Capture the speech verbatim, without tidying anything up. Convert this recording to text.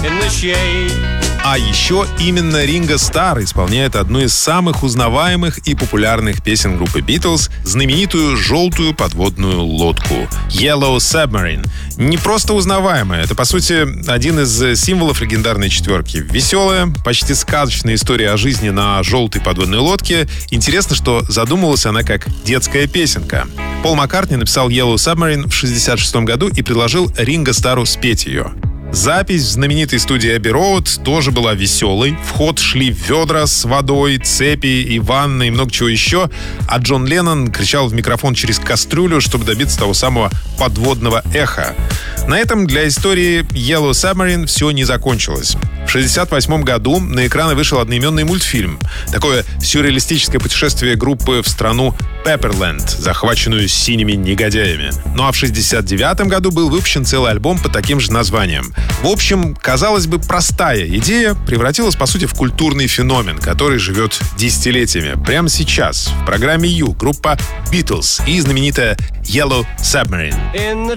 in the shade. А еще именно Ринго Стар исполняет одну из самых узнаваемых и популярных песен группы Beatles, знаменитую «Желтую подводную лодку» Yellow Submarine. Не просто узнаваемая, это, по сути, один из символов легендарной четверки. Веселая, почти сказочная история о жизни на желтой подводной лодке. Интересно, что задумывалась она как детская песенка. Пол Маккартни написал Yellow Submarine в шестьдесят шестом году и предложил Ринго Стару спеть ее. Запись в знаменитой студии Эбби Роуд тоже была веселой. В ход шли ведра с водой, цепи и ванны и много чего еще. А Джон Леннон кричал в микрофон через кастрюлю, чтобы добиться того самого подводного эха. На этом для истории Yellow Submarine все не закончилось. В шестьдесят восьмом году на экраны вышел одноименный мультфильм. Такое сюрреалистическое путешествие группы в страну Пепперленд, захваченную синими негодяями. Ну а в шестьдесят девятом году был выпущен целый альбом под таким же названием. В общем, казалось бы, простая идея превратилась, по сути, в культурный феномен, который живет десятилетиями. Прямо сейчас в программе Ю группа Beatles и знаменитая Yellow Submarine.